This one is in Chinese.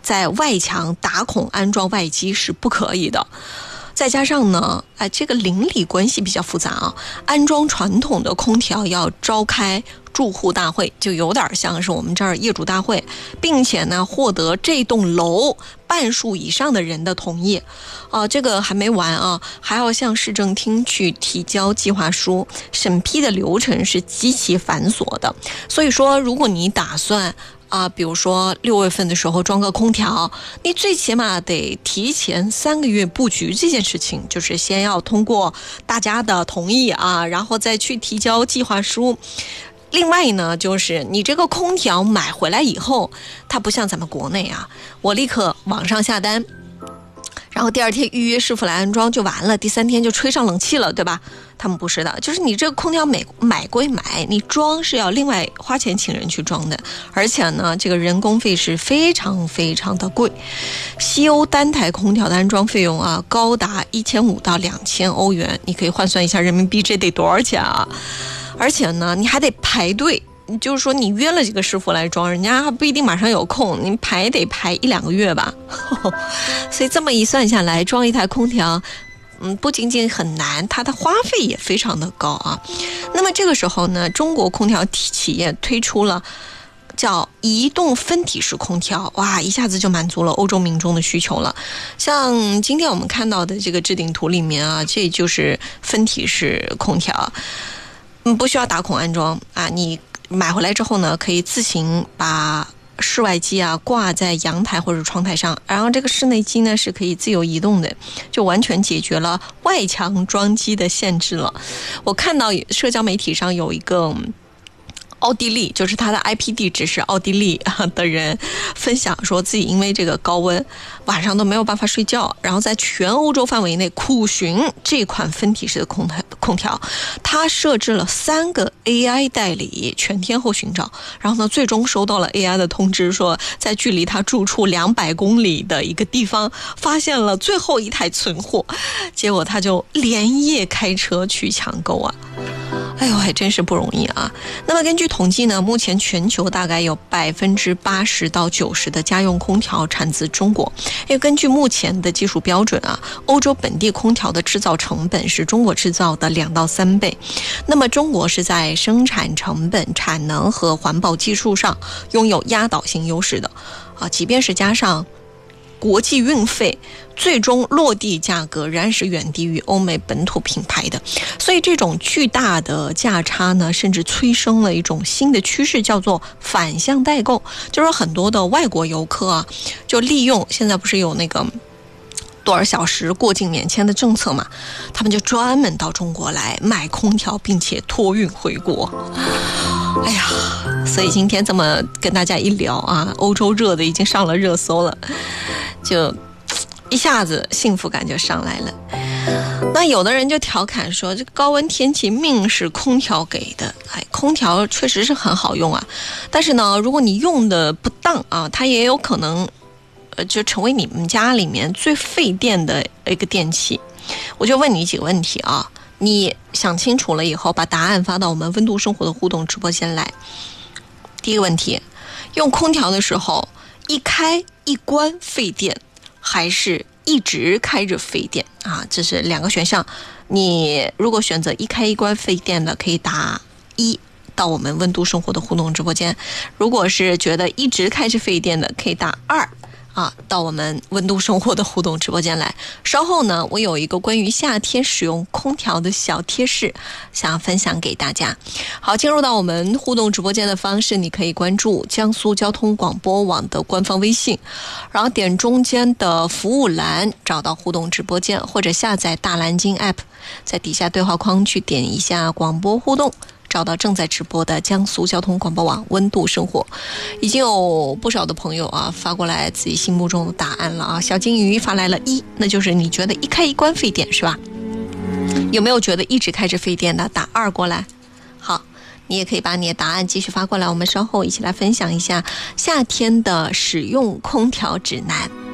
在外墙打孔安装外机是不可以的。再加上呢，这个邻里关系比较复杂啊。安装传统的空调要召开住户大会，就有点像是我们这儿业主大会，并且呢，获得这栋楼半数以上的人的同意。这个还没完啊，还要向市政厅去提交计划书，审批的流程是极其繁琐的。所以说，如果你打算比如说6月份的时候装个空调，你最起码得提前3个月布局这件事情，就是先要通过大家的同意啊，然后再去提交计划书。另外呢，就是你这个空调买回来以后，它不像咱们国内啊，我立刻网上下单，然后第2天预约师傅来安装就完了，第3天就吹上冷气了，对吧？他们不是的，就是你这个空调买归买，你装是要另外花钱请人去装的，而且呢，这个人工费是非常非常的贵。西欧单台空调的安装费用啊，高达1500到2000欧元，你可以换算一下人民币，这得多少钱啊？而且呢，你还得排队。就是说你约了几个师傅来装，人家还不一定马上有空，你得排1-2个月吧。所以这么一算下来，装一台空调不仅仅很难，它的花费也非常的高啊。那么这个时候呢，中国空调企业推出了叫移动分体式空调，哇，一下子就满足了欧洲民众的需求了。像今天我们看到的这个置顶图里面啊，这就是分体式空调，不需要打孔安装啊，你买回来之后呢，可以自行把室外机挂在阳台或者窗台上，然后这个室内机呢是可以自由移动的，就完全解决了外墙装机的限制了。我看到社交媒体上有一个奥地利，就是他的 IP 地址是奥地利的人分享说，自己因为这个高温晚上都没有办法睡觉，然后在全欧洲范围内苦寻这款分体式的空调，他设置了3个 AI 代理，全天候寻找，然后呢，最终收到了 AI 的通知，说在距离他住处200公里的一个地方发现了最后一台存货，结果他就连夜开车去抢购啊。哎呦，还真是不容易啊！那么根据统计呢，目前全球大概有80%到90%的家用空调产自中国。因为根据目前的技术标准啊，欧洲本地空调的制造成本是中国制造的2到3倍。那么中国是在生产成本、产能和环保技术上拥有压倒性优势的即便是加上国际运费，最终落地价格仍然是远低于欧美本土品牌的。所以这种巨大的价差呢，甚至催生了一种新的趋势，叫做反向代购。就是很多的外国游客就利用现在不是有那个多少小时过境免签的政策嘛，他们就专门到中国来买空调，并且托运回国。哎呀，所以今天这么跟大家一聊啊，欧洲热的已经上了热搜了，就一下子幸福感就上来了。那有的人就调侃说，这个高温天气命是空调给的。空调确实是很好用啊，但是呢，如果你用的不当啊，它也有可能就成为你们家里面最费电的一个电器。我就问你几个问题啊，你想清楚了以后，把答案发到我们温度生活的互动直播间来。第一个问题，用空调的时候，一开一关费电，还是一直开着费电啊？这是2个选项。你如果选择一开一关费电的，可以打1到我们温度生活的互动直播间。如果是觉得一直开着费电的，可以打2到我们温度生活的互动直播间来。稍后呢，我有一个关于夏天使用空调的小贴士想分享给大家。好，进入到我们互动直播间的方式，你可以关注江苏交通广播网的官方微信，然后点中间的服务栏找到互动直播间，或者下载大蓝鲸 app， 在底下对话框去点一下广播互动，找到正在直播的江苏交通广播网温度生活。已经有不少的朋友发过来自己心目中的答案了小金鱼发来了1，那就是你觉得一开一关费电是吧？有没有觉得一直开着费电的？打2过来。好，你也可以把你的答案继续发过来，我们稍后一起来分享一下夏天的使用空调指南。